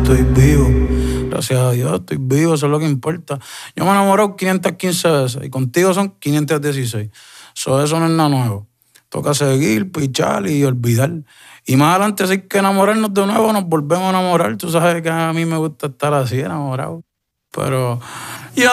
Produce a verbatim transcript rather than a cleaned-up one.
estoy vivo. Gracias a Dios estoy vivo, eso es lo que importa. Yo me he enamorado quinientas quince veces y contigo son quinientas dieciséis. So, eso no es nada nuevo. Toca seguir, pichar y olvidar. Y más adelante, si hay que enamorarnos de nuevo, nos volvemos a enamorar. Tú sabes que a mí me gusta estar así, enamorado. Pero...